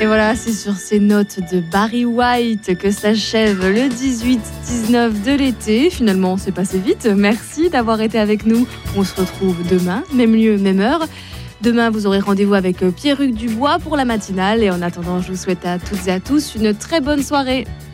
Et voilà, c'est sur ces notes de Barry White que s'achève le 18-19 de l'été. Finalement, c'est passé vite. Merci d'avoir été avec nous. On se retrouve demain, même lieu, même heure. Demain, vous aurez rendez-vous avec Pierruc Dubois pour la matinale. Et en attendant, je vous souhaite à toutes et à tous une très bonne soirée.